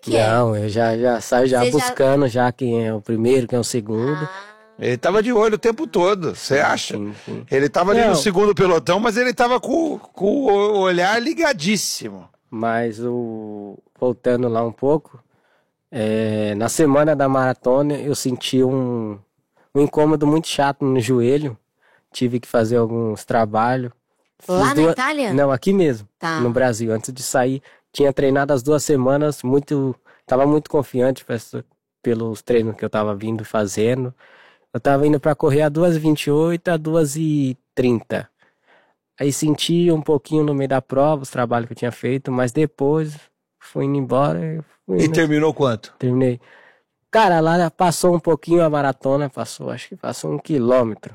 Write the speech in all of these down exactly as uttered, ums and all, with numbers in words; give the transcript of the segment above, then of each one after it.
que é? Não, eu já, já saio já Você já- buscando já quem é o primeiro, quem é o segundo. Ah, Ele tava de olho o tempo todo, você acha? Sim, sim. Ele tava ali Não. no segundo pelotão, mas ele tava com, com o olhar ligadíssimo. Mas o voltando lá um pouco, é, na semana da maratona eu senti um, um incômodo muito chato no joelho. Tive que fazer alguns trabalhos. Lá Fiz na duas- Itália? Não, aqui mesmo, Tá. no Brasil. Antes de sair, tinha treinado as duas semanas, muito, tava muito confiante pra essa- pelos treinos que eu tava vindo fazendo. Eu tava indo pra correr a duas e vinte e oito, a duas e trinta. Aí senti um pouquinho no meio da prova, os trabalhos que eu tinha feito, mas depois fui indo embora e fui E indo, terminou quanto? terminei. Cara, lá passou um pouquinho a maratona, passou, acho que passou um quilômetro.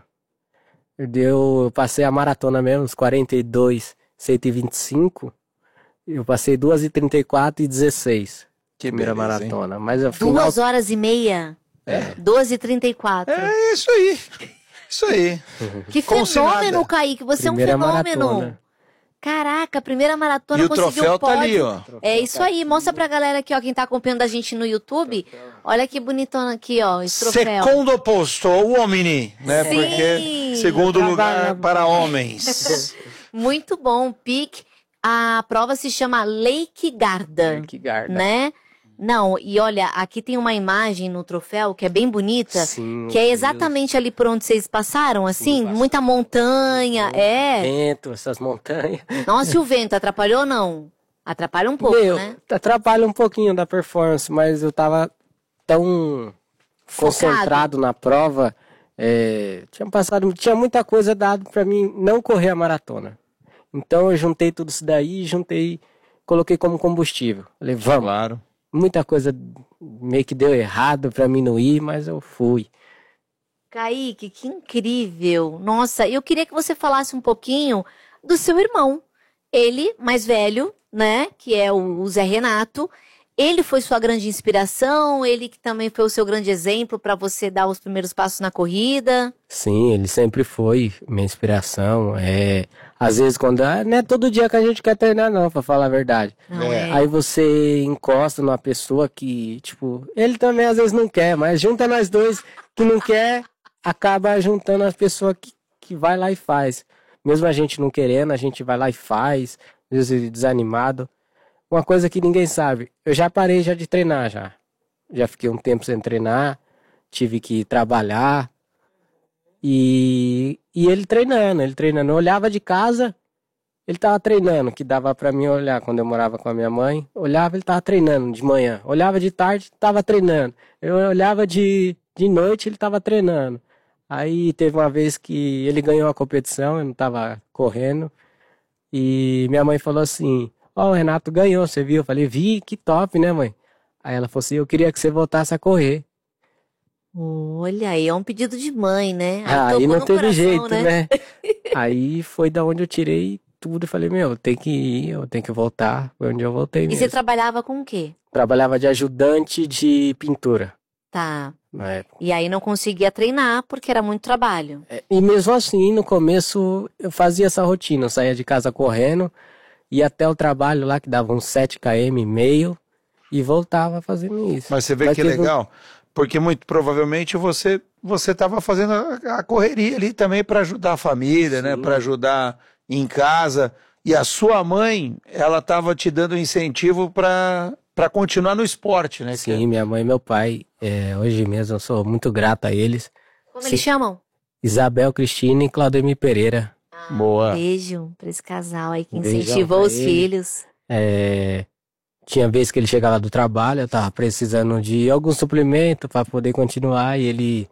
Deu, eu passei a maratona mesmo, uns quarenta e dois, cento e vinte e cinco. Eu passei duas e trinta e quatro e dezesseis. Que Primeira beleza, hein? maratona. Mas a final, duas horas e meia. É. doze e trinta e quatro. É isso aí. Isso aí. Que Consignada. fenômeno, Kaique. Você primeira é um fenômeno. maratona. Caraca, a primeira maratona E o conseguiu troféu tá pódio. ali, ó. É isso aí. Mostra pra galera aqui, ó, quem tá acompanhando a gente no YouTube. Olha que bonitona aqui, ó, esse troféu. Segundo posto, uomini, né? Sim. Porque segundo lugar para homens. Muito bom. Pique. A prova se chama Lake Garda, Que garda. né? Não, e olha, aqui tem uma imagem no troféu que é bem bonita, Sim, que é meu exatamente ali por onde vocês passaram, assim, passamos. muita montanha, é. Vento, essas montanhas. Nossa, e o vento atrapalhou ou não? Atrapalha um pouco, Meu, né? atrapalha um pouquinho da performance, mas eu tava tão concentrado na prova. é, tinha passado, tinha muita coisa dado pra mim não correr a maratona. Então eu juntei tudo isso daí, juntei, coloquei como combustível. Falei, vamos. Claro. Muita coisa meio que deu errado pra mim não ir, mas eu fui. Kaique, que incrível. Nossa, eu queria que você falasse um pouquinho do seu irmão. Ele, mais velho, né, que é o o Zé Renato. Ele foi sua grande inspiração, ele que também foi o seu grande exemplo para você dar os primeiros passos na corrida. Sim, ele sempre foi minha inspiração. É, às vezes quando ah, não é todo dia que a gente quer treinar não, pra falar a verdade. Não É. é? Aí você encosta numa pessoa que, tipo, ele também às vezes não quer, mas junta nós dois que não quer, acaba juntando as pessoas que, que vai lá e faz. Mesmo a gente não querendo, a gente vai lá e faz, às vezes desanimado. Uma coisa que ninguém sabe, eu já parei já de treinar já. Já fiquei um tempo sem treinar, tive que trabalhar. E, e ele treinando, ele treinando. Eu olhava de casa, ele tava treinando, que dava pra mim olhar quando eu morava com a minha mãe. Olhava, ele tava treinando de manhã. Olhava de tarde, tava treinando. Eu olhava de, de noite, ele tava treinando. Aí teve uma vez que ele ganhou a competição, eu não tava correndo. E minha mãe falou assim, ó, o Renato ganhou, você viu? Eu falei, vi, que top, né, mãe? Aí ela falou assim, eu queria que você voltasse a correr. Olha, aí é um pedido de mãe, né? Aí tocou não no teve coração, jeito, né? Aí foi da onde eu tirei tudo e falei, meu, tem que ir, eu tenho que voltar. Foi onde eu voltei E mesmo. você trabalhava com o quê? Trabalhava de ajudante de pintura Tá. na época. E aí não conseguia treinar porque era muito trabalho. É, E mesmo assim, no começo, eu fazia essa rotina. Eu saía de casa correndo, ia até o trabalho lá, que dava uns sete quilômetros e meio, e voltava fazendo isso. Mas você vê Mas que teve um- legal, porque muito provavelmente você você estava fazendo a, a correria ali também para ajudar a família, né? Sim. Para ajudar em casa. E a sua mãe, ela estava te dando incentivo para para continuar no esporte, né? Sim, minha mãe e meu pai, é, hoje mesmo eu sou muito grato a eles. Como Sim. eles chamam? Isabel Cristina e Claudemir Pereira. Boa. Beijo pra esse casal aí que Beijão incentivou pra os ele. filhos. É, tinha vez que ele chegava do trabalho, eu tava precisando de algum suplemento para poder continuar e ele,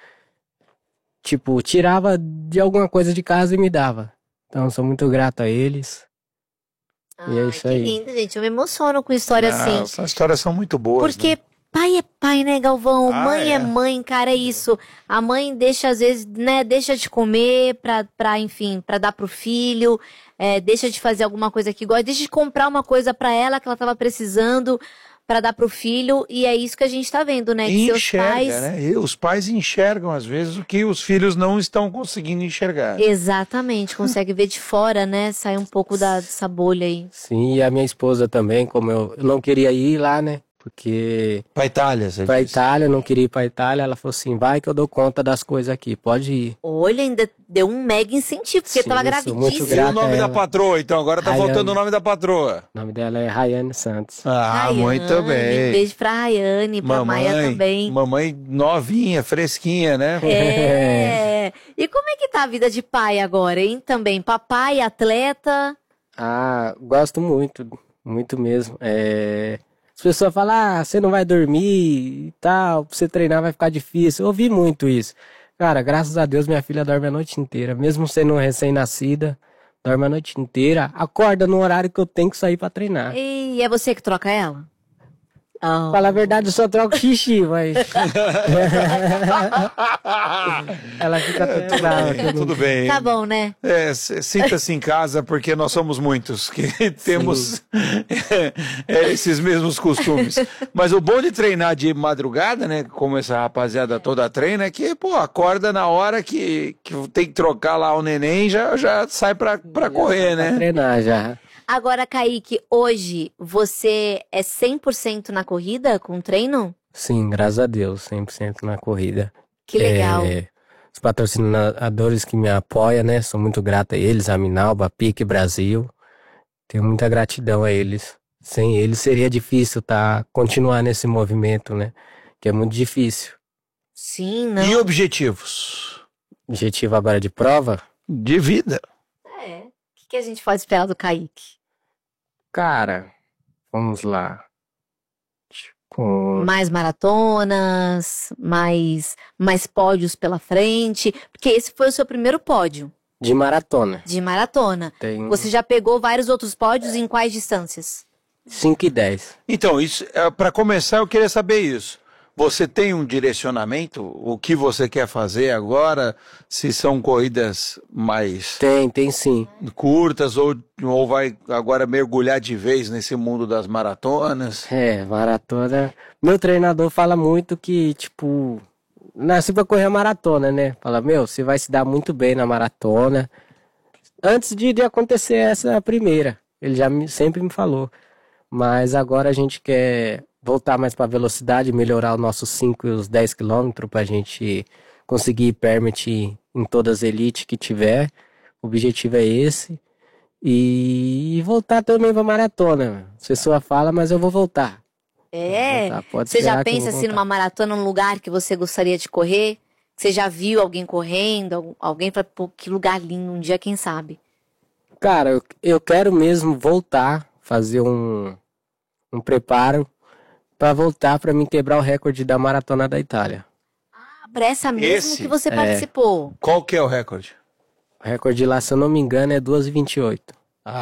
tipo, tirava de alguma coisa de casa e me dava. Então, eu sou muito grato a eles. E é Ai, isso que aí. lindo, gente. Eu me emociono com história Ah, assim. essas histórias são muito boas. Porque né? pai é pai, né, Galvão? Ah, mãe é. é. mãe, cara, é isso. A mãe deixa, às vezes, né, deixa de comer pra, pra enfim, pra dar pro filho, é, deixa de fazer alguma coisa que gosta, deixa de comprar uma coisa pra ela que ela tava precisando pra dar pro filho, e é isso que a gente tá vendo, né? Que seus Enxerga, pais... né? E os pais enxergam, às vezes, o que os filhos não estão conseguindo enxergar. Exatamente, consegue ver de fora, né? Sai um pouco da, dessa bolha aí. Sim, e a minha esposa também, como eu, eu não queria ir lá, né? Porque Pra Itália, você pra disse. Itália, eu não queria ir pra Itália. Ela falou assim, vai que eu dou conta das coisas aqui, pode ir. Olha, ainda deu um mega incentivo, porque Sim, tava eu sou muito gravidíssima. E o grato nome a da ela. patroa, então? Agora tá Rayane. faltando o nome da patroa. O nome dela é Rayane Santos. Ah, Rayane, muito bem. Beijo pra Rayane, pra Maia também. Mamãe novinha, fresquinha, né? É. E como é que tá a vida de pai agora, hein? Também, papai, atleta. Ah, gosto muito, muito mesmo. É... As pessoas falam, ah, você não vai dormir e tal, pra você treinar vai ficar difícil. Eu ouvi muito isso. Cara, graças a Deus minha filha dorme a noite inteira. Mesmo sendo recém-nascida, dorme a noite inteira. Acorda no horário que eu tenho que sair pra treinar. E é você que troca ela? Oh. Fala a verdade, eu só troco xixi, mas... Ela fica toda brava. É, tudo bem. Tá bom, né? É, s- sinta-se em casa, porque nós somos muitos que temos é, esses mesmos costumes. Mas o bom de treinar de madrugada, né? Como essa rapaziada toda treina, é que, pô, acorda na hora que, que tem que trocar lá o neném, já, já sai pra, pra correr, Pra né? treinar já. Agora, Kaique, hoje você é cem por cento na corrida com treino? Sim, graças a Deus, cem por cento na corrida. Que legal. É, os patrocinadores que me apoiam, né? Sou muito grato a eles, a Minalba, a Pique Brasil. Tenho muita gratidão a eles. Sem eles seria difícil tá, continuar nesse movimento, né? Que é muito difícil. Sim, não. E objetivos? Objetivo agora de prova? De vida. É. O que, que a gente pode esperar do Kaique? Cara, vamos lá. Com... Mais maratonas, mais, mais pódios pela frente, porque esse foi o seu primeiro pódio De maratona. de maratona. Tem Você já pegou vários outros pódios em quais distâncias? cinco e dez. Então, isso, é, para começar, eu queria saber isso. Você tem um direcionamento? O que você quer fazer agora? Se são corridas mais Tem, tem sim. curtas ou, ou vai agora mergulhar de vez nesse mundo das maratonas? É, maratona. Meu treinador fala muito que, tipo, nasci pra correr a maratona, né? Fala, meu, você vai se dar muito bem na maratona. Antes de, de acontecer essa primeira, ele já me, sempre me falou. Mas agora a gente quer voltar mais pra velocidade, melhorar os nossos cinco e os dez quilômetros pra gente conseguir permit em todas as elites que tiver. O objetivo é esse. E voltar também pra maratona. A pessoa fala, mas eu vou voltar. É. Vou voltar. Pode Você já esperar que eu pensa vou assim voltar. numa maratona, num lugar que você gostaria de correr? Você já viu alguém correndo? Algum- Alguém fala, pô, que lugar lindo, um dia, quem sabe? Cara, eu, eu quero mesmo voltar, fazer um, um preparo pra voltar pra mim quebrar o recorde da maratona da Itália. Ah, pra essa mesmo Esse? que você É. participou. Qual que é o recorde? O recorde lá, se eu não me engano, é duas e vinte e oito.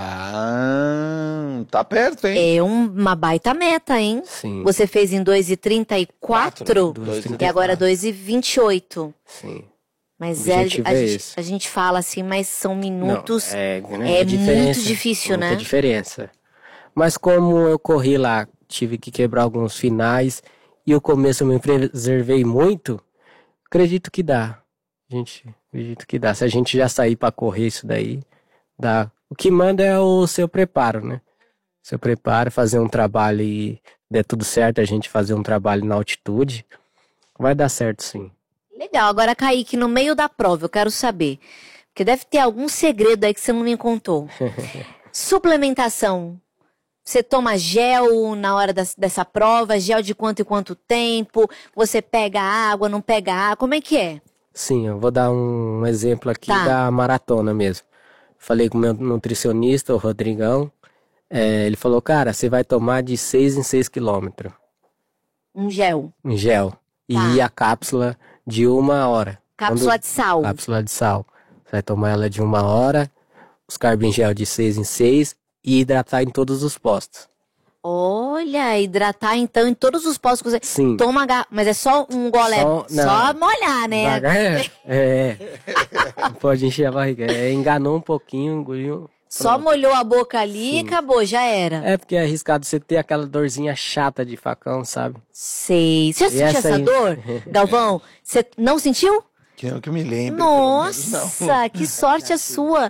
Ah, tá perto, hein? É um- uma baita meta, hein? Sim, Você fez em dois e trinta e quatro Dois e e agora dois e vinte e oito. sim. Mas O é, objetivo a, é gente, esse. a gente fala assim, mas são minutos. Não, é, né, é a diferença, muito difícil, muita né? diferença. Mas como eu corri lá, tive que quebrar alguns finais e o começo eu me preservei muito, acredito que dá. Gente, acredito que dá. Se a gente já sair pra correr isso daí, dá. O que manda é o seu preparo, né? Seu preparo, fazer um trabalho e der tudo certo, a gente fazer um trabalho na altitude, vai dar certo sim. Legal. Agora, Kaique, no meio da prova, eu quero saber. Porque deve ter algum segredo aí que você não me contou. Suplementação. Você toma gel na hora das- dessa prova? Gel de quanto e quanto tempo? Você pega água, não pega água? Como é que é? Sim, eu vou dar um exemplo aqui Tá. da maratona mesmo. Falei com o meu nutricionista, o Rodrigão. É, ele falou, cara, você vai tomar de seis em seis quilômetros Um gel. em gel. Tá. E a cápsula de uma hora. Cápsula Quando- de sal. Cápsula de sal. Você vai tomar ela de uma hora, os carbos em gel de seis em seis e hidratar em todos os postos. Olha, hidratar então em todos os postos que você... Sim. Toma, ga- mas é só um gole, Só- só, não. molhar, né? Devagar, é. é. Não pode encher a barriga. É, enganou um pouquinho, engoliu. Só molhou a boca ali e Sim. acabou, já era. É porque é arriscado você ter aquela dorzinha chata de facão, sabe? Sei. Você já E sentiu essa essa aí? dor, Galvão? Você não sentiu? Que eu que me lembro. pelo menos, não. Nossa, que sorte a sua.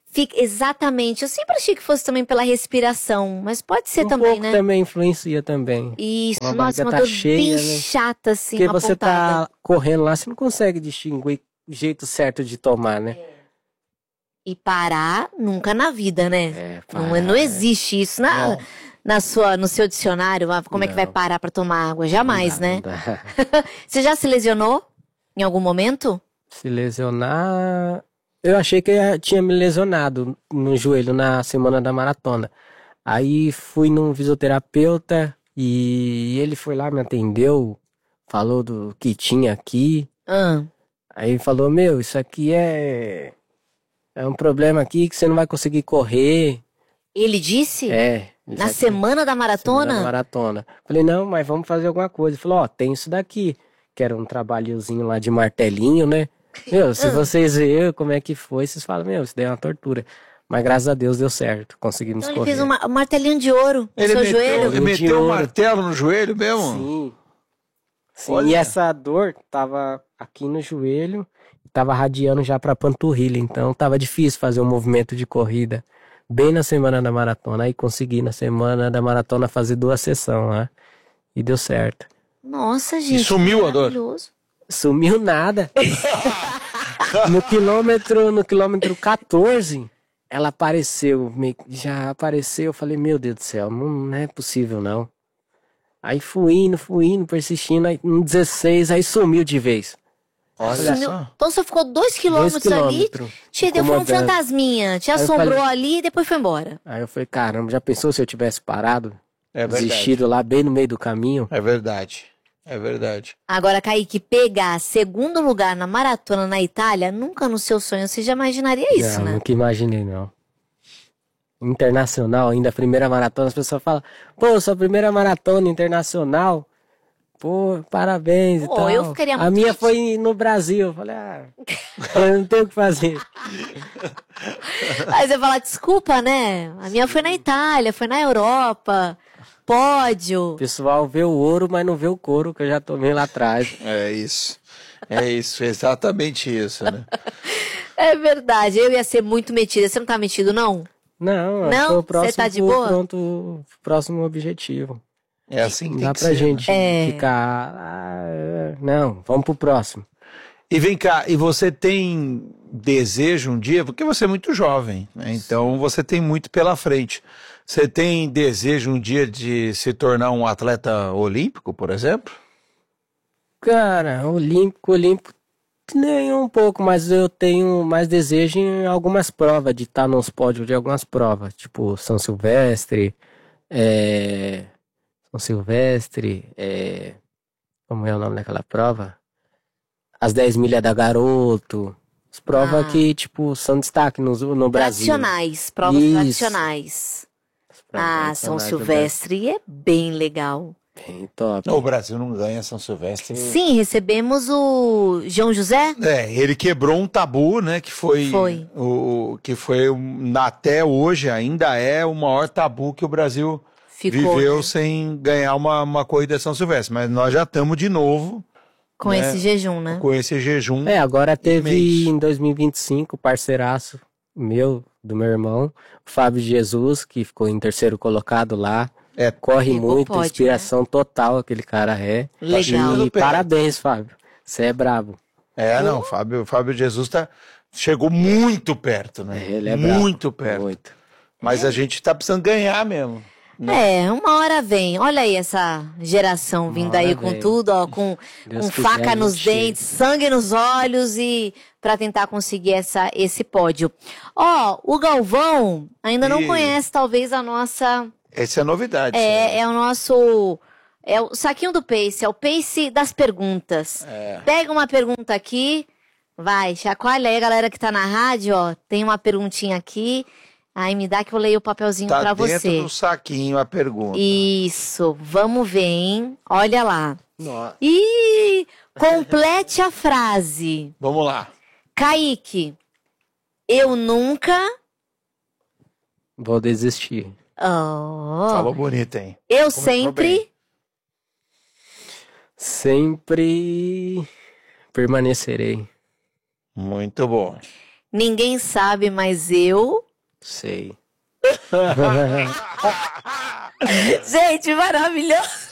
Fica, exatamente. Eu sempre achei que fosse também pela respiração, mas pode ser um também, pouco né? também influencia também. Isso, Uma nossa, barriga uma tá dor cheia, bem né? chata, assim, Porque uma você pontada. tá correndo lá, você não consegue distinguir o jeito certo de tomar, né? E parar nunca na vida, né? É, não, parar, não é. existe isso na, Não. na sua, no seu dicionário. ah, Como é que vai Não. parar pra tomar água? Jamais, Não dá, né? não dá. Você já se lesionou em algum momento? Se lesionar. Eu achei que eu tinha me lesionado no joelho na semana da maratona. Aí fui num fisioterapeuta e ele foi lá, me atendeu, falou do que tinha aqui. Ah, Aí falou: Meu, isso aqui é. É um problema aqui que você não vai conseguir correr. ele disse? É. Na isso aqui- semana da maratona? Semana da maratona. Falei: Não, mas vamos fazer alguma coisa. Ele falou: Ó, tem isso daqui. Que era um trabalhozinho lá de martelinho, né? Meu, se Ah. vocês verem como é que foi, vocês falam: Meu, isso daí é uma tortura. Mas graças a Deus deu certo. Conseguimos Então ele correr. fez uma- um martelinho de ouro no Ele seu meteu, joelho? ele De meteu um ouro. martelo no joelho mesmo? Sim. Sim, Olha. e essa dor tava aqui no joelho, tava radiando já pra panturrilha, então tava difícil fazer um movimento de corrida bem na semana da maratona. Aí consegui na semana da maratona fazer duas sessões lá e deu certo. Nossa, gente. sumiu a dor? maravilhoso. Sumiu nada. No quilômetro, no quilômetro quatorze, ela apareceu, meio que já apareceu, eu falei: Meu Deus do céu, não, não é possível não. Aí fui indo, fui indo, persistindo, aí no dezesseis, aí sumiu de vez. Olha Sumiu. só. Então você ficou dois quilômetros Dois ali, quilômetros, te deu foi um incomodando. fantasminha, te Aí eu assombrou falei- ali e depois foi embora. Aí eu falei: Caramba, já pensou se eu tivesse parado? É verdade. Desistido lá bem no meio do caminho? É verdade. É verdade. Agora, Kaique, pegar segundo lugar na maratona na Itália, nunca no seu sonho você já imaginaria isso, não, né? nunca imaginei, não. Internacional, ainda a primeira maratona, as pessoas falam: Pô, sua primeira maratona internacional, pô, parabéns Pô, e tal. eu ficaria A muito minha triste. foi no Brasil. Eu falei: Ah, eu não tenho o que fazer. Aí você fala, desculpa, né? A minha foi na Itália, foi na Europa, pódio. O pessoal vê o ouro, mas não vê o couro que eu já tomei lá atrás. É isso. É isso, exatamente isso, né? É verdade, eu ia ser muito metida. Você não tá metido, não? Não, Não? foi o Você próximo, tá de boa? pronto, o próximo objetivo. É assim que Não tem dá que pra ser, gente né? É. ficar. "Ah, é, não, vamos pro próximo." E vem cá, e você tem desejo um dia, porque você é muito jovem, né? Então você tem muito pela frente. Você tem desejo um dia de se tornar um atleta olímpico, por exemplo? Cara, olímpico, olímpico, nem um pouco, mas eu tenho mais desejo em algumas provas, de estar nos pódios de algumas provas, tipo São Silvestre, é... São Silvestre, é... como é o nome daquela prova? As dez milhas da Garoto, as provas Ah. que, tipo, são destaque no, no Brasil. Tradicionais, provas Isso. tradicionais. As provas Ah, São tradicionais do Silvestre é bem legal. Brasil. Bem top. Não, o Brasil não ganha São Silvestre. Sim, recebemos o João José. É, ele quebrou um tabu, né? Que foi, Foi. o que foi um, até hoje ainda é o maior tabu que o Brasil Ficou, viveu né? sem ganhar uma, uma corrida São Silvestre. Mas nós já estamos de novo Com né? esse jejum, né? com esse jejum. É, agora teve Mês. em dois mil e vinte e cinco, parceiraço meu, do meu irmão, o Fábio Jesus, que ficou em terceiro colocado lá. É, Corre Pegou muito, pódio, inspiração total aquele cara é. Legal. chegando E perto. parabéns, Fábio. Você é brabo. É, não, Fábio, Fábio Jesus tá, chegou muito perto, né? Ele é brabo. muito perto. Muito. Mas a gente tá precisando ganhar mesmo. É, uma hora vem. Olha aí essa geração vindo hora aí com vem. tudo, ó, com, Deus com quiser, faca a nos gente dentes, sangue nos olhos e para tentar conseguir essa, esse pódio. Ó, o Galvão ainda não E- conhece talvez a nossa. Essa é a novidade. É, é o nosso. É o saquinho do Pace, é o Pace das perguntas. É. Pega uma pergunta aqui, vai, chacoalha aí, a galera que tá na rádio, ó. Tem uma perguntinha aqui. Aí me dá que eu leio o papelzinho Tá pra dentro você. do saquinho a pergunta. Isso, vamos ver, hein? Olha lá. Nossa. Ih, complete a frase. Vamos lá. Kaique, eu nunca. Vou desistir. Oh, Falou bonito, hein? eu Começou sempre. bem. Sempre permanecerei. Muito bom. Ninguém sabe, mas eu... Sei. Gente, maravilhoso.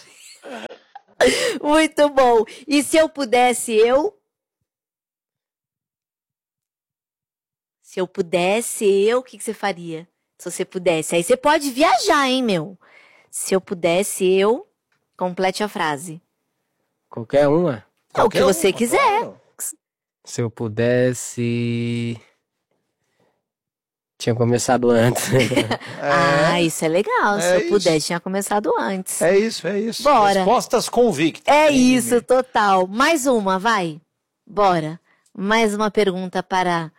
Muito bom. E se eu pudesse, eu... Se eu pudesse, eu... O que, que você faria? Se você pudesse. Aí você pode viajar, hein, meu? Se eu pudesse, eu... Complete a frase. Qualquer uma. É o que você uma, quiser. claro. Se eu pudesse... Tinha começado antes. Ah, isso é legal. Se É eu isso. pudesse, tinha começado antes. É isso, é isso. Bora. Respostas convictas. É Hein, isso, Mimi? total. Mais uma, vai. Bora. Mais uma pergunta para...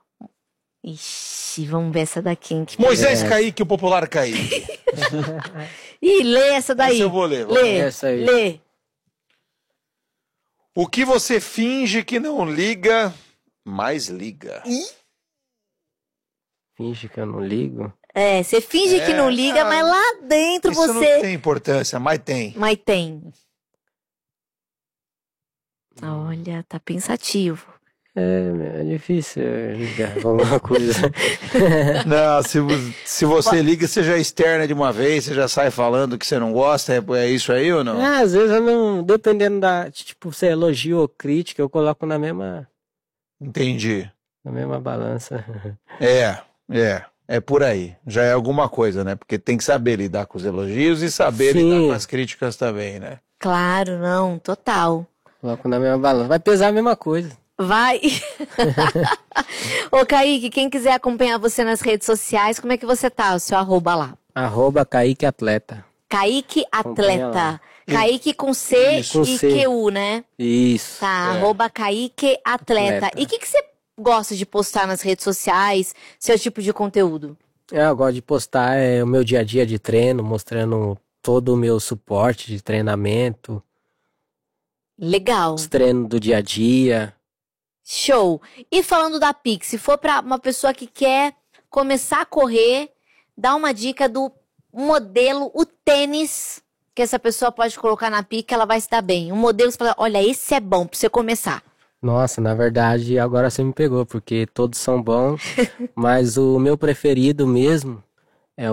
Ixi, vamos ver essa daqui. Hein, que... Moisés É. Kaique, o popular Kaique. Ih, lê essa daí. Essa eu vou ler. vou Lê, ler. Essa aí. lê. O que você finge que não liga, mais liga. Finge que eu não ligo. É, você finge que É, não liga, ah, mas lá dentro Isso você... não tem importância, mas tem. Mas tem. Olha, tá pensativo. É, é difícil ligar pra alguma coisa. Não, se, vo- se você liga, você já externa de uma vez, você já sai falando que você não gosta, é, é isso aí ou não? É, às vezes eu não... Dependendo da... Tipo, se é elogio ou crítica, eu coloco na mesma... Entendi. Na mesma balança. É, é. É por aí. Já é alguma coisa, né? Porque tem que saber lidar com os elogios e saber Sim. lidar com as críticas também, né? Claro, não, total. Coloco na mesma balança. Vai pesar a mesma coisa. Vai. Ô, Kaique, quem quiser acompanhar você nas redes sociais, como é que você tá? O seu arroba lá. Arroba Kaique Atleta. Kaique Acompanha Atleta. lá. Kaique com C Isso, com e C. Q U, né? Isso. Tá, É. arroba Kaique Atleta. Atleta. E o que, que você gosta de postar nas redes sociais? Seu tipo de conteúdo? É, eu gosto de postar é, o meu dia a dia de treino, mostrando todo o meu suporte de treinamento, Legal. os treinos do dia a dia. Show. E falando da Pix, se for pra uma pessoa que quer começar a correr, dá uma dica do modelo, o tênis que essa pessoa pode colocar na Pix, que ela vai se dar bem. Um modelo que você fala, olha, esse é bom pra você começar. Nossa, na verdade, agora você me pegou, porque todos são bons, mas o meu preferido mesmo é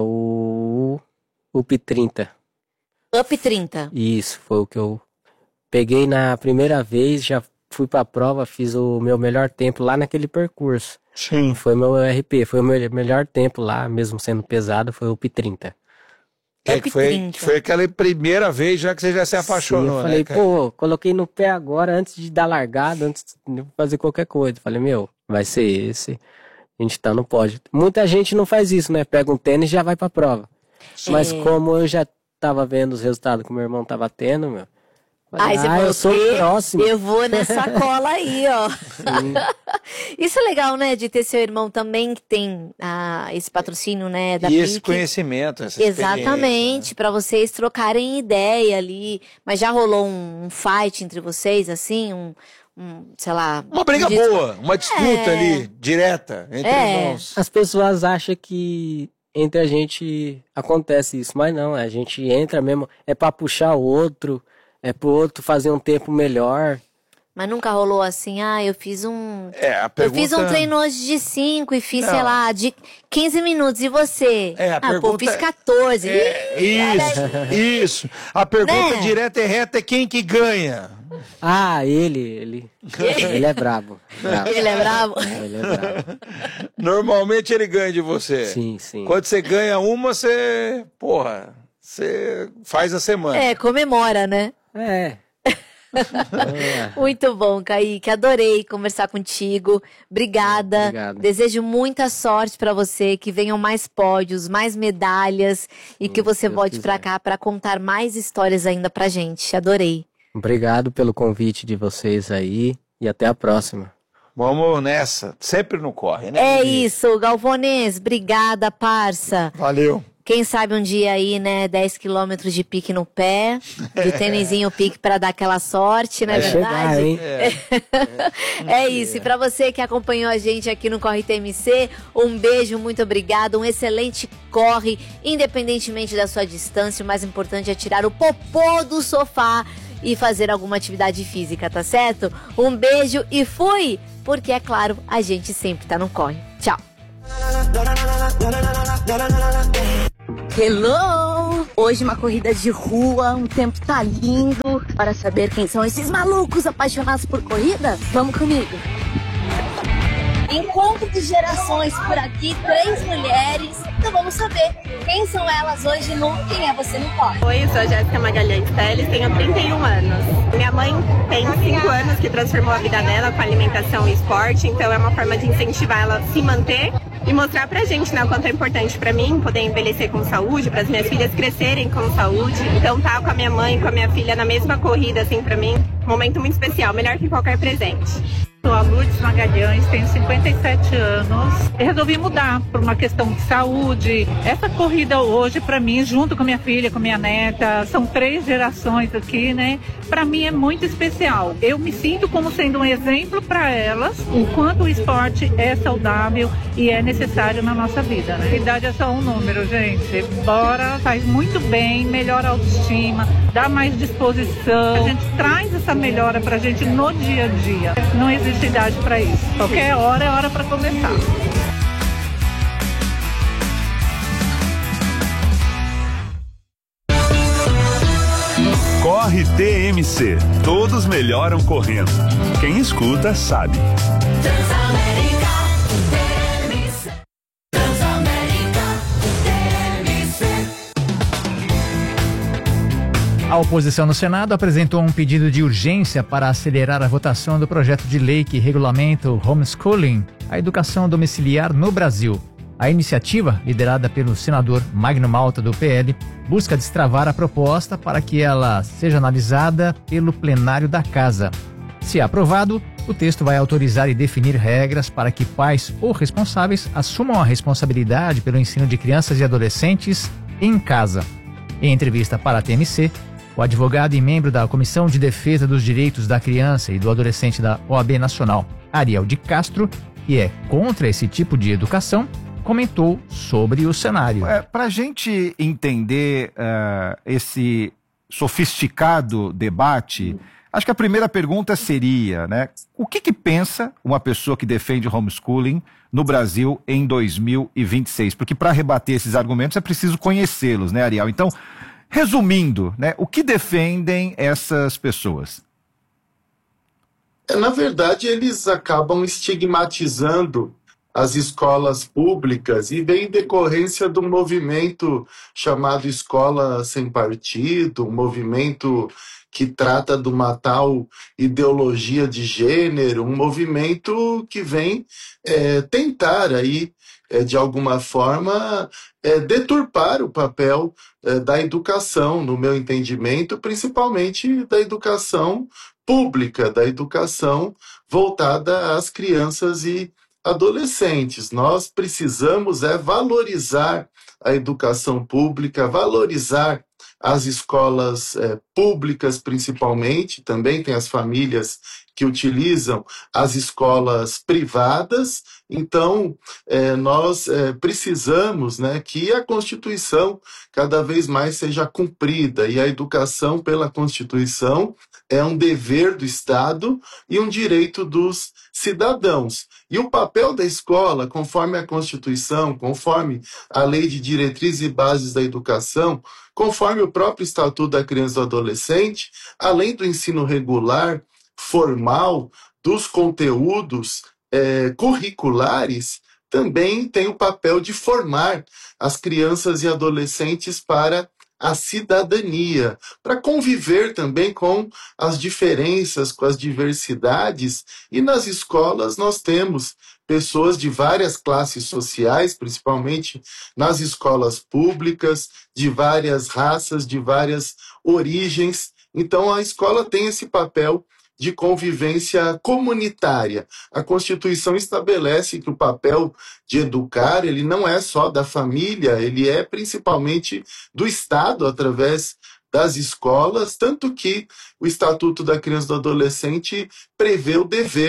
o U P trinta. Up trinta. Isso, foi o que eu peguei na primeira vez, já fui pra prova, fiz o meu melhor tempo lá naquele percurso. Sim. Foi meu R P, foi o meu melhor tempo lá, mesmo sendo pesado, foi o U P trinta. É que foi, trinta. que foi aquela primeira vez já que você já se apaixonou, Sim, eu falei, né, cara? pô, coloquei no pé agora, antes de dar largada, antes de fazer qualquer coisa. Falei, meu, vai ser esse, a gente tá no pódio. Muita gente não faz isso, né? Pega um tênis e já vai pra prova. Mas É. como eu já tava vendo os resultados que o meu irmão tava tendo, meu, falei, Aí você ah, falou, eu sou "E- o próximo. Eu vou nessa cola aí, ó. Sim. Isso é legal, né? De ter seu irmão também, que tem ah, esse patrocínio, né? Da E esse Pique. conhecimento, essa experiência, Exatamente, pra vocês trocarem ideia ali. Mas já rolou um, um fight entre vocês, assim? Um, um, sei lá... Uma briga um dis- boa, uma disputa É. ali, direta, entre É. irmãos. As pessoas acham que entre a gente acontece isso, mas não, a gente entra mesmo, é pra puxar o outro, é pro outro fazer um tempo melhor. Mas nunca rolou assim, ah, eu fiz um... É, a Eu pergunta... fiz um treino hoje de cinco e fiz, Não. sei lá, de quinze minutos. E você? É, a ah, pô, pergunta fiz é- quatorze. É, isso, isso. A pergunta Né? direta e reta é quem que ganha. Ah, ele, ele, ele é brabo. brabo. Ele é bravo? Ele é brabo. Normalmente ele ganha de você. Sim, sim. Quando você ganha uma, você... Porra, você faz a semana. É, comemora, né? É. É. Muito bom, Kaique. Adorei conversar contigo. Obrigada. Obrigado. Desejo muita sorte pra você, que venham mais pódios, mais medalhas e que você Deus volte pra quiser. cá pra contar mais histórias ainda pra gente. Adorei. Obrigado pelo convite de vocês aí e até a próxima. Vamos nessa. Sempre no corre, né? É Mimi? isso, Galvonês. Obrigada, parça. Valeu. Quem sabe um dia aí, né, dez quilômetros de pique no pé, de tênisinho pique pra dar aquela sorte, não é Vai verdade? chegar, hein? É isso, e pra você que acompanhou a gente aqui no Corre T M C, um beijo, muito obrigado, um excelente corre, independentemente da sua distância, o mais importante é tirar o popô do sofá e fazer alguma atividade física, tá certo? Um beijo e fui! porque, é claro, a gente sempre tá no corre. Tchau! Hello! Hoje uma corrida de rua, um tempo tá lindo. Para saber quem são esses malucos apaixonados por corrida, vamos comigo! Encontro de gerações por aqui, três mulheres. Então vamos saber quem são elas hoje no Quem é Você no Corre. Oi, eu sou a Jéssica Magalhães Teles, tenho trinta e um anos. Minha mãe tem cinco anos que transformou a vida dela com alimentação e esporte, então é uma forma de incentivar ela a se manter e mostrar pra gente, né, o quanto é importante pra mim poder envelhecer com saúde, para as minhas filhas crescerem com saúde. Então tá com a minha mãe, com a minha filha na mesma corrida, assim, pra mim, um momento muito especial, melhor que qualquer presente. Sou a Lourdes Magalhães, tenho cinquenta e sete anos e resolvi mudar por uma questão de saúde. Essa corrida hoje, para mim, junto com minha filha, com minha neta, são três gerações aqui, né? Para mim é muito especial. Eu me sinto como sendo um exemplo para elas, o quanto o esporte é saudável e é necessário na nossa vida, né? A idade é só um número, gente. Bora, faz muito bem, melhora a autoestima, dá mais disposição. A gente traz essa melhora pra gente no dia a dia. Não existe idade para isso. Qualquer hora é hora para começar. Corre T M C. Todos melhoram correndo. Quem escuta sabe. Transamérica T M C. Transamérica T M C. A oposição no Senado apresentou um pedido de urgência para acelerar a votação do projeto de lei que regulamenta o homeschooling, a educação domiciliar no Brasil. A iniciativa, liderada pelo senador Magno Malta, do P L, busca destravar a proposta para que ela seja analisada pelo plenário da Casa. Se aprovado, o texto vai autorizar e definir regras para que pais ou responsáveis assumam a responsabilidade pelo ensino de crianças e adolescentes em casa. Em entrevista para a T M C, o advogado e membro da Comissão de Defesa dos Direitos da Criança e do Adolescente da O A B Nacional, Ariel de Castro, que é contra esse tipo de educação, comentou sobre o cenário. É, para a gente entender uh, esse sofisticado debate, acho que a primeira pergunta seria, né, o que que pensa uma pessoa que defende homeschooling no Brasil em dois mil e vinte e seis? Porque para rebater esses argumentos é preciso conhecê-los, né, Ariel? Então, resumindo, né, o que defendem essas pessoas? Na verdade, eles acabam estigmatizando as escolas públicas e vem em decorrência do movimento chamado Escola Sem Partido, um movimento que trata de uma tal ideologia de gênero, um movimento que vem é, tentar aí, é, de alguma forma, é, deturpar o papel é, da educação, no meu entendimento, principalmente da educação pública, da educação voltada às crianças e adolescentes. Nós precisamos é valorizar a educação pública, valorizar as escolas é, públicas principalmente, também tem as famílias que utilizam as escolas privadas, então é, nós é, precisamos, né, que a Constituição cada vez mais seja cumprida, e a educação pela Constituição é um dever do Estado e um direito dos cidadãos. E o papel da escola, conforme a Constituição, conforme a Lei de Diretrizes e Bases da Educação, conforme o próprio Estatuto da Criança e do Adolescente, além do ensino regular, formal, dos conteúdos é, curriculares, também tem o papel de formar as crianças e adolescentes para a cidadania, para conviver também com as diferenças, com as diversidades. E nas escolas nós temos pessoas de várias classes sociais, principalmente nas escolas públicas, de várias raças, de várias origens. Então a escola tem esse papel de convivência comunitária. A Constituição estabelece que o papel de educar, ele não é só da família, ele é principalmente do Estado, através das escolas, tanto que o Estatuto da Criança e do Adolescente prevê o dever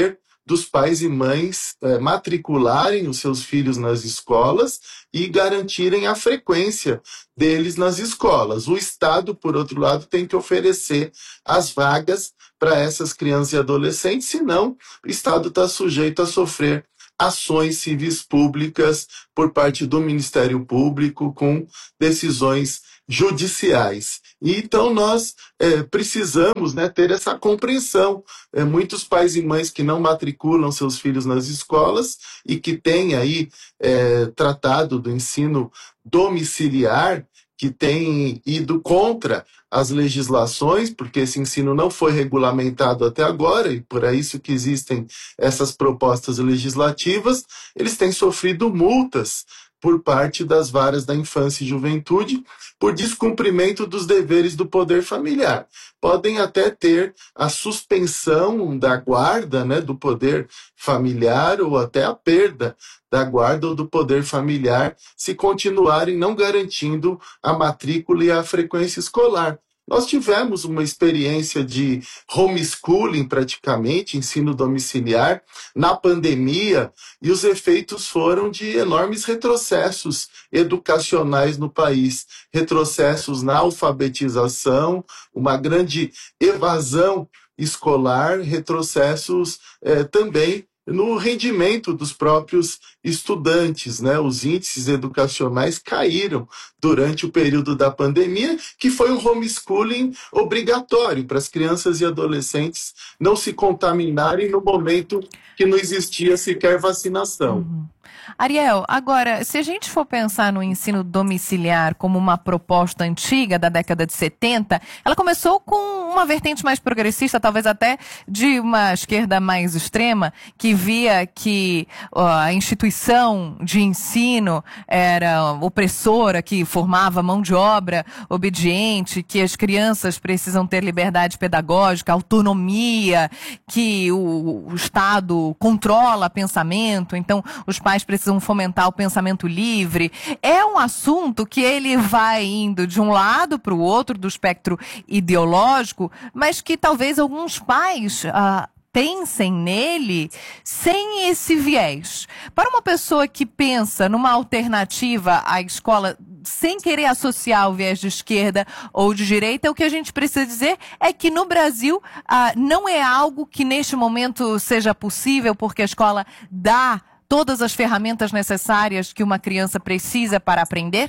dos pais e mães é, matricularem os seus filhos nas escolas e garantirem a frequência deles nas escolas. O Estado, por outro lado, tem que oferecer as vagas para essas crianças e adolescentes, senão o Estado está sujeito a sofrer ações civis públicas por parte do Ministério Público com decisões judiciais. E, então nós é, precisamos, né, ter essa compreensão. É, muitos pais e mães que não matriculam seus filhos nas escolas e que têm aí é, tratado do ensino domiciliar, que têm ido contra as legislações, porque esse ensino não foi regulamentado até agora, e por isso que existem essas propostas legislativas, eles têm sofrido multas por parte das varas da infância e juventude por descumprimento dos deveres do poder familiar. Podem até ter a suspensão da guarda, né, do poder familiar ou até a perda da guarda ou do poder familiar se continuarem não garantindo a matrícula e a frequência escolar. Nós tivemos uma experiência de homeschooling, praticamente, ensino domiciliar, na pandemia, e os efeitos foram de enormes retrocessos educacionais no país, retrocessos na alfabetização, uma grande evasão escolar, retrocessos eh, também no rendimento dos próprios estudantes, né? Os índices educacionais caíram durante o período da pandemia, que foi um homeschooling obrigatório para as crianças e adolescentes não se contaminarem no momento que não existia sequer vacinação. Uhum. Ariel, agora, se a gente for pensar no ensino domiciliar como uma proposta antiga da década de setenta, ela começou com uma vertente mais progressista, talvez até de uma esquerda mais extrema, que via que ó, a instituição de ensino era opressora, que formava mão de obra obediente, que as crianças precisam ter liberdade pedagógica, autonomia, que o, o Estado controla pensamento, então os pais precisam fomentar o pensamento livre. É um assunto que ele vai indo de um lado para o outro do espectro ideológico, mas que talvez alguns pais ah, pensem nele sem esse viés. Para uma pessoa que pensa numa alternativa à escola sem querer associar o viés de esquerda ou de direita, o que a gente precisa dizer é que no Brasil ah, não é algo que neste momento seja possível, porque a escola dá todas as ferramentas necessárias que uma criança precisa para aprender?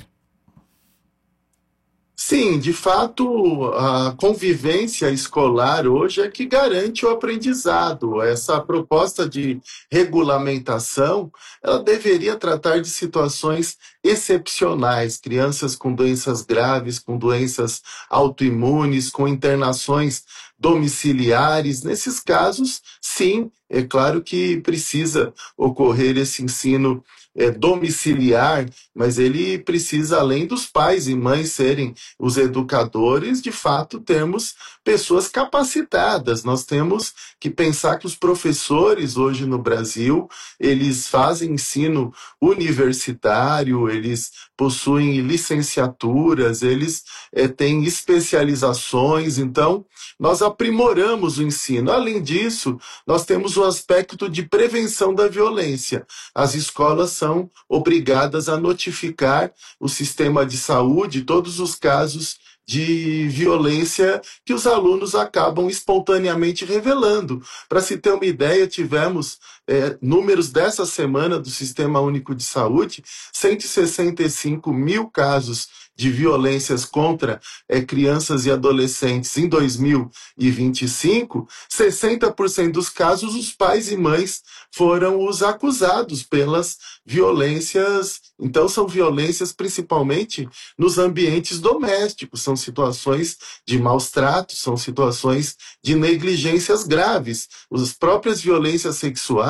Sim, de fato, a convivência escolar hoje é que garante o aprendizado. Essa proposta de regulamentação, ela deveria tratar de situações excepcionais, crianças com doenças graves, com doenças autoimunes, com internações domiciliares. Nesses casos, sim, é claro que precisa ocorrer esse ensino é, domiciliar, mas ele precisa, além dos pais e mães serem os educadores, de fato termos pessoas capacitadas. Nós temos que pensar que os professores hoje no Brasil, eles fazem ensino universitário, eles possuem licenciaturas, eles é, têm especializações, então nós aprimoramos o ensino. Além disso, nós temos o aspecto de prevenção da violência. As escolas são obrigadas a notificar o sistema de saúde todos os casos de violência que os alunos acabam espontaneamente revelando. Para se ter uma ideia, tivemos é, números dessa semana do Sistema Único de Saúde, cento e sessenta e cinco mil casos de violências contra é, crianças e adolescentes em dois mil e vinte e cinco, sessenta por cento dos casos os pais e mães foram os acusados pelas violências. Então são violências principalmente nos ambientes domésticos, são situações de maus tratos, são situações de negligências graves. As próprias violências sexuais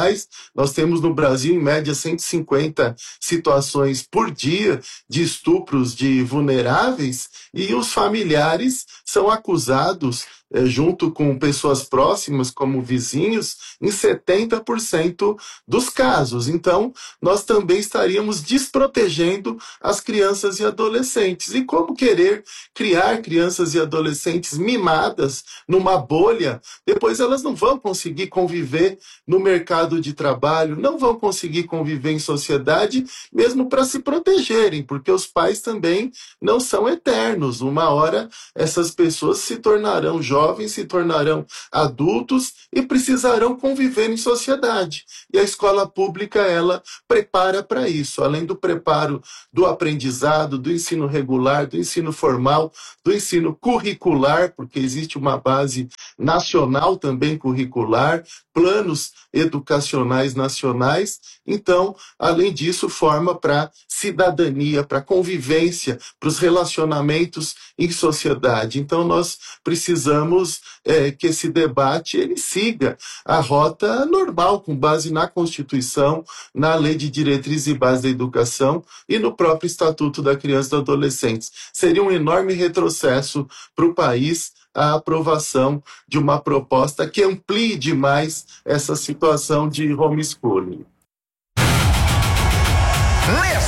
mais. Nós temos no Brasil, em média, cento e cinquenta situações por dia de estupros de vulneráveis, e os familiares são acusados, eh, junto com pessoas próximas, como vizinhos, em setenta por cento dos casos. Então, nós também estaríamos desprotegendo as crianças e adolescentes. E como querer criar crianças e adolescentes mimadas numa bolha, depois elas não vão conseguir conviver no mercado de trabalho, não vão conseguir conviver em sociedade, mesmo para se protegerem, porque os pais também não são eternos. Uma hora essas pessoas se tornarão jovens, se tornarão adultos e precisarão conviver em sociedade. E a escola pública, ela prepara para isso, além do preparo do aprendizado, do ensino regular, do ensino formal, do ensino curricular, porque existe uma base nacional também curricular, planos educacionais nacionais. Então, além disso, forma para cidadania, para convivência, para os relacionamentos em sociedade. Então, nós precisamos é, que esse debate ele siga a rota normal, com base na Constituição, na Lei de Diretrizes e Bases da Educação e no próprio Estatuto da Criança e do Adolescente. Seria um enorme retrocesso para o país a aprovação de uma proposta que amplie demais essa situação de homeschooling.